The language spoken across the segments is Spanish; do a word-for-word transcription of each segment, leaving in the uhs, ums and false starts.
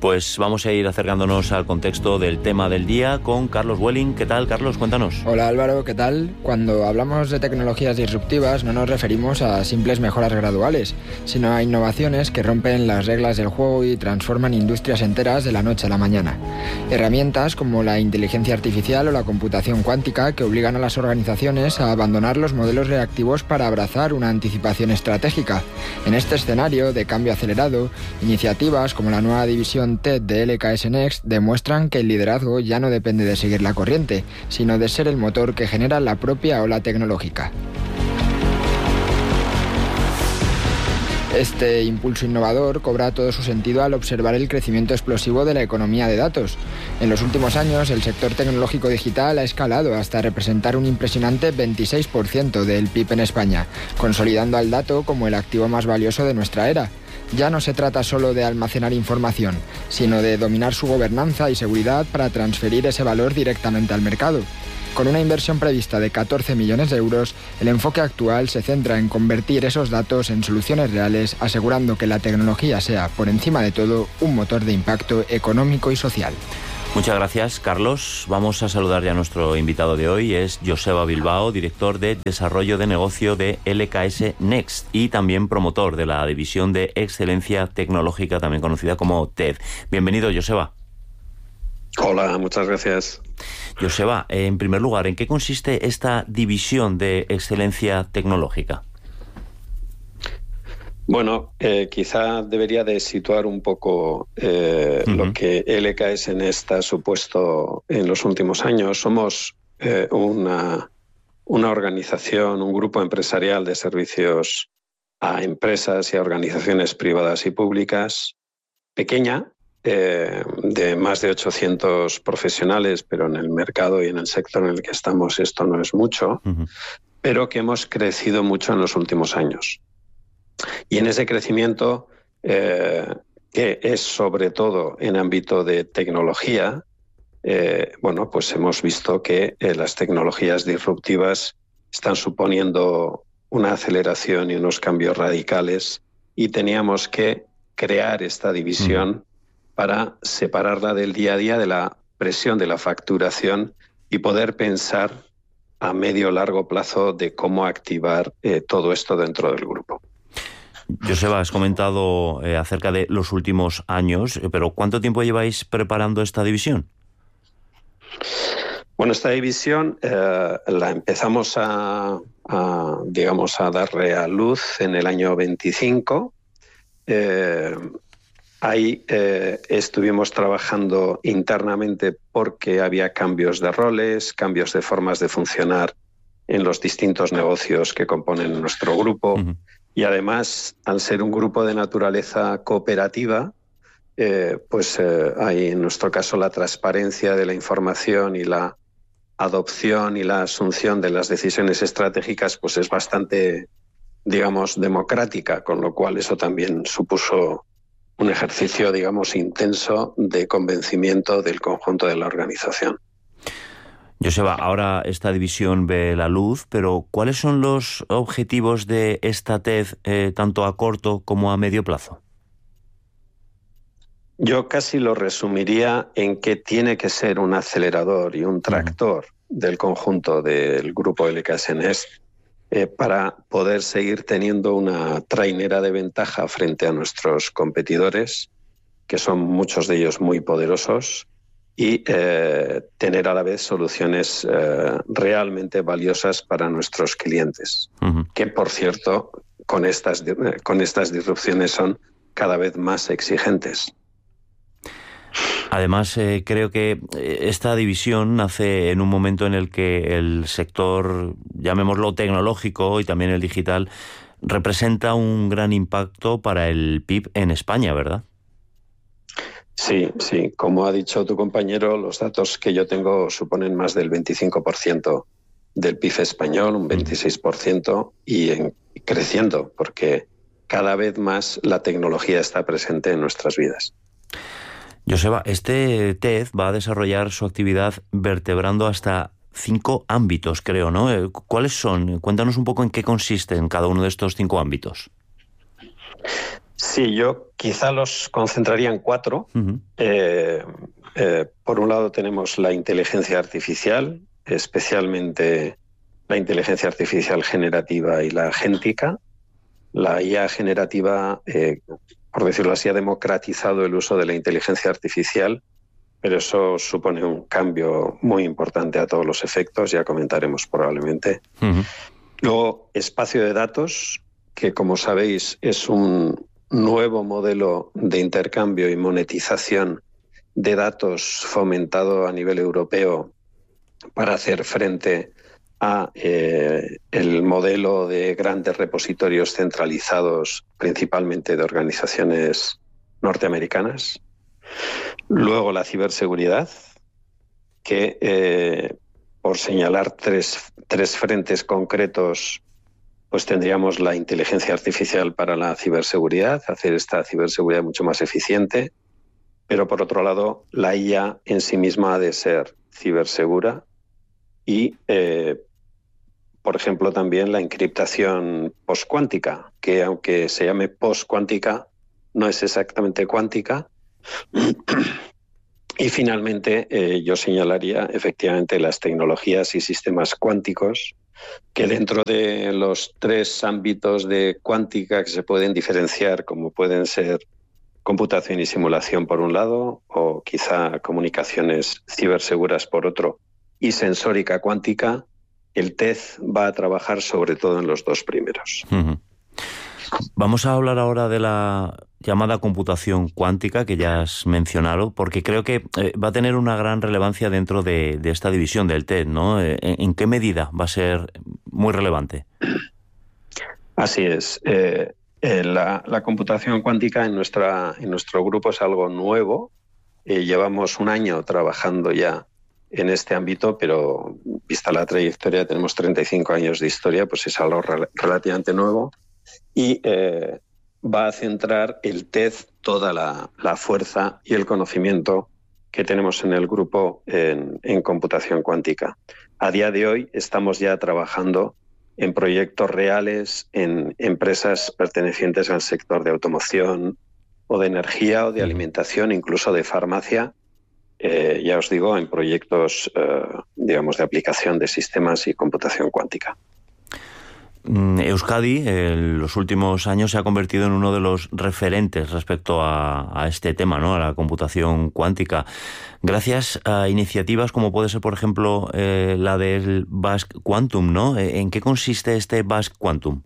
Pues vamos a ir acercándonos al contexto del tema del día con Carlos Welling. ¿Qué tal, Carlos? Cuéntanos. Hola, Álvaro, ¿qué tal? Cuando hablamos de tecnologías disruptivas no nos referimos a simples mejoras graduales, sino a innovaciones que rompen las reglas del juego y transforman industrias enteras de la noche a la mañana. Herramientas como la inteligencia artificial o la computación cuántica que obligan a las organizaciones a abandonar los modelos reactivos para abrazar una anticipación estratégica. En este escenario de cambio acelerado, iniciativas como la nueva división T E D de L K S Next demuestran que el liderazgo ya no depende de seguir la corriente, sino de ser el motor que genera la propia ola tecnológica. Este impulso innovador cobra todo su sentido al observar el crecimiento explosivo de la economía de datos. En los últimos años, el sector tecnológico digital ha escalado hasta representar un impresionante veintiséis por ciento del P I B en España, consolidando al dato como el activo más valioso de nuestra era. Ya no se trata solo de almacenar información, sino de dominar su gobernanza y seguridad para transferir ese valor directamente al mercado. Con una inversión prevista de catorce millones de euros, el enfoque actual se centra en convertir esos datos en soluciones reales, asegurando que la tecnología sea, por encima de todo, un motor de impacto económico y social. Muchas gracias, Carlos. Vamos a saludar ya a nuestro invitado de hoy. Es Joseba Bilbao, director de Desarrollo de Negocio de L K S Next y también promotor de la División de Excelencia Tecnológica, también conocida como T E D. Bienvenido, Joseba. Hola, muchas gracias. Joseba, en primer lugar, ¿en qué consiste esta División de Excelencia Tecnológica? Bueno, eh, quizá debería de situar un poco eh, uh-huh. lo que L K S Next ha supuesto en los últimos años. Somos eh, una, una organización, un grupo empresarial de servicios a empresas y a organizaciones privadas y públicas, pequeña, eh, de más de ochocientos profesionales, pero en el mercado y en el sector en el que estamos esto no es mucho, uh-huh. pero que hemos crecido mucho en los últimos años. Y en ese crecimiento, eh, que es sobre todo en ámbito de tecnología, eh, bueno, pues hemos visto que eh, las tecnologías disruptivas están suponiendo una aceleración y unos cambios radicales y teníamos que crear esta división mm. para separarla del día a día, de la presión de la facturación y poder pensar a medio o largo plazo de cómo activar eh, todo esto dentro del grupo. Joseba, has comentado eh, acerca de los últimos años, eh, pero ¿cuánto tiempo lleváis preparando esta división? Bueno, esta división eh, la empezamos a, a, digamos, a darle a luz en el año veinticinco. Eh, ahí eh, estuvimos trabajando internamente porque había cambios de roles, cambios de formas de funcionar en los distintos negocios que componen nuestro grupo. Uh-huh. Y además, al ser un grupo de naturaleza cooperativa, eh, pues eh, hay en nuestro caso la transparencia de la información y la adopción y la asunción de las decisiones estratégicas pues es bastante, digamos, democrática, con lo cual eso también supuso un ejercicio, digamos, intenso de convencimiento del conjunto de la organización. Joseba, ahora esta división ve la luz, pero ¿cuáles son los objetivos de esta T E D eh, tanto a corto como a medio plazo? Yo casi lo resumiría en que tiene que ser un acelerador y un tractor uh-huh. del conjunto del grupo L K S Next eh, para poder seguir teniendo una trainera de ventaja frente a nuestros competidores, que son muchos de ellos muy poderosos, y eh, tener a la vez soluciones eh, realmente valiosas para nuestros clientes, uh-huh. que por cierto con estas, con estas disrupciones son cada vez más exigentes. Además, eh, creo que esta división nace en un momento en el que el sector, llamémoslo tecnológico y también el digital, representa un gran impacto para el P I B en España, ¿verdad? Sí, sí. Como ha dicho tu compañero, los datos que yo tengo suponen más del veinticinco por ciento del P I B español, un veintiséis por ciento, y en, creciendo, porque cada vez más la tecnología está presente en nuestras vidas. Joseba, este T E D va a desarrollar su actividad vertebrando hasta cinco ámbitos, creo, ¿no? ¿Cuáles son? Cuéntanos un poco en qué consisten cada uno de estos cinco ámbitos. Sí, yo quizá los concentraría en cuatro. Uh-huh. Eh, eh, por un lado tenemos la inteligencia artificial, especialmente la inteligencia artificial generativa y la agéntica. La I A generativa, eh, por decirlo así, ha democratizado el uso de la inteligencia artificial, pero eso supone un cambio muy importante a todos los efectos, ya comentaremos probablemente. Uh-huh. Luego, espacio de datos, que como sabéis es un nuevo modelo de intercambio y monetización de datos fomentado a nivel europeo para hacer frente a eh, el modelo de grandes repositorios centralizados, principalmente de organizaciones norteamericanas. Luego la ciberseguridad, que eh, por señalar tres, tres frentes concretos, pues tendríamos la inteligencia artificial para la ciberseguridad, hacer esta ciberseguridad mucho más eficiente, pero por otro lado la I A en sí misma ha de ser cibersegura y, eh, por ejemplo, también la encriptación postcuántica, que aunque se llame postcuántica, no es exactamente cuántica. Y finalmente eh, yo señalaría efectivamente las tecnologías y sistemas cuánticos, que dentro de los tres ámbitos de cuántica que se pueden diferenciar, como pueden ser computación y simulación por un lado, o quizá comunicaciones ciberseguras por otro, y sensórica cuántica, el T E Z va a trabajar sobre todo en los dos primeros. Uh-huh. Vamos a hablar ahora de la llamada computación cuántica que ya has mencionado, porque creo que eh, va a tener una gran relevancia dentro de, de esta división del T E D, ¿no? ¿En, en qué medida va a ser muy relevante? Así es. Eh, eh, la, la computación cuántica en, nuestra, en nuestro grupo es algo nuevo. Eh, llevamos un año trabajando ya en este ámbito, pero vista la trayectoria, tenemos treinta y cinco años de historia, pues es algo rel- relativamente nuevo. Y eh, va a centrar el T E Z toda la, la fuerza y el conocimiento que tenemos en el grupo en, en computación cuántica. A día de hoy estamos ya trabajando en proyectos reales en empresas pertenecientes al sector de automoción o de energía o de alimentación, incluso de farmacia. Eh, ya os digo, en proyectos, eh, digamos, de aplicación de sistemas y computación cuántica. Euskadi en los últimos años se ha convertido en uno de los referentes respecto a, a este tema, ¿no? A la computación cuántica, gracias a iniciativas como puede ser, por ejemplo, eh, la del Basque Quantum, ¿no? ¿En qué consiste este Basque Quantum?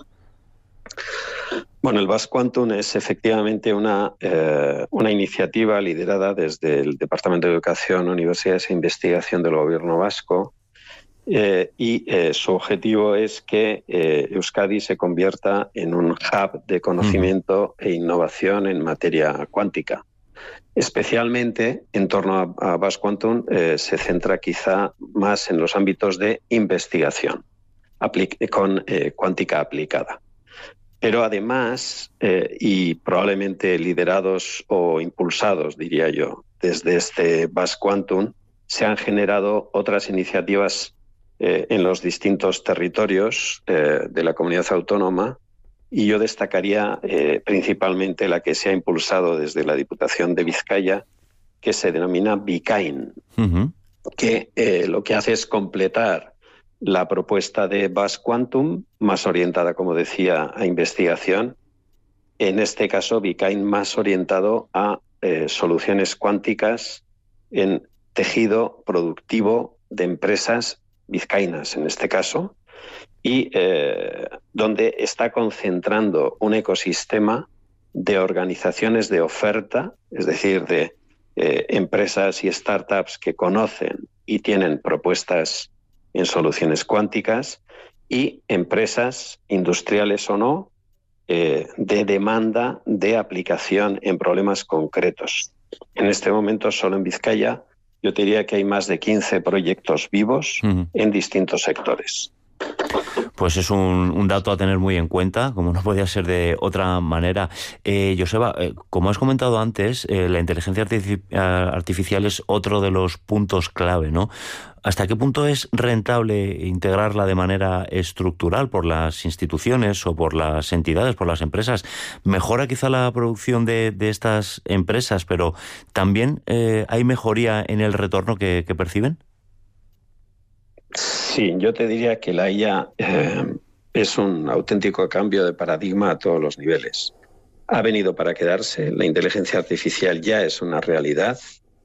Bueno, el Basque Quantum es efectivamente una, eh, una iniciativa liderada desde el Departamento de Educación, Universidades e Investigación del Gobierno vasco. Eh, y eh, su objetivo es que eh, Euskadi se convierta en un hub de conocimiento uh-huh. e innovación en materia cuántica. Especialmente en torno a, a Basque Quantum eh, se centra quizá más en los ámbitos de investigación apli- con eh, cuántica aplicada. Pero además, eh, y probablemente liderados o impulsados, diría yo, desde este Basque Quantum, se han generado otras iniciativas Eh, en los distintos territorios eh, de la comunidad autónoma, y yo destacaría eh, principalmente la que se ha impulsado desde la Diputación de Vizcaya, que se denomina Bikain, uh-huh. que eh, lo que hace es completar la propuesta de Basque Quantum, más orientada, como decía, a investigación. En este caso, Bikain más orientado a eh, soluciones cuánticas en tejido productivo de empresas vizcaínas en este caso, y eh, donde está concentrando un ecosistema de organizaciones de oferta, es decir, de eh, empresas y startups que conocen y tienen propuestas en soluciones cuánticas, y empresas industriales o no, eh, de demanda de aplicación en problemas concretos. En este momento, solo en Vizcaya, yo te diría que hay más de quince proyectos vivos uh-huh. en distintos sectores. Pues es un, un dato a tener muy en cuenta, como no podía ser de otra manera. Eh, Joseba, eh, como has comentado antes, eh, la inteligencia artifici- artificial es otro de los puntos clave, ¿no? ¿Hasta qué punto es rentable integrarla de manera estructural por las instituciones o por las entidades, por las empresas? ¿Mejora quizá la producción de, de estas empresas, pero también eh, hay mejoría en el retorno que, que perciben? Sí, yo te diría que la I A eh, es un auténtico cambio de paradigma a todos los niveles. Ha venido para quedarse, la inteligencia artificial ya es una realidad.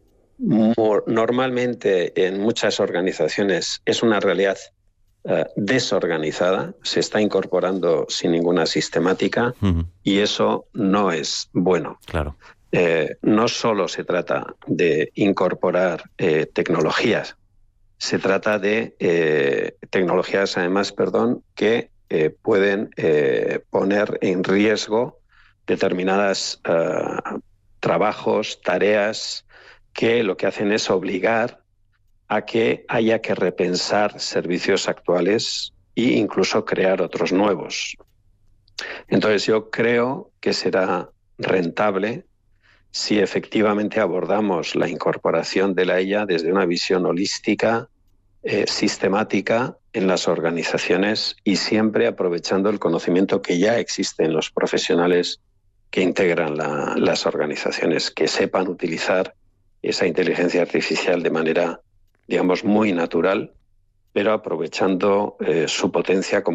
Normalmente en muchas organizaciones es una realidad uh, desorganizada, se está incorporando sin ninguna sistemática uh-huh. y eso no es bueno. Claro. Eh, no solo se trata de incorporar eh, tecnologías, se trata de eh, tecnologías, además, perdón, que eh, pueden eh, poner en riesgo determinadas uh, trabajos, tareas, que lo que hacen es obligar a que haya que repensar servicios actuales e incluso crear otros nuevos. Entonces yo creo que será rentable si efectivamente abordamos la incorporación de la I A desde una visión holística, eh, sistemática en las organizaciones y siempre aprovechando el conocimiento que ya existe en los profesionales que integran la, las organizaciones, que sepan utilizar esa inteligencia artificial de manera, digamos, muy natural, pero aprovechando eh, su potencia como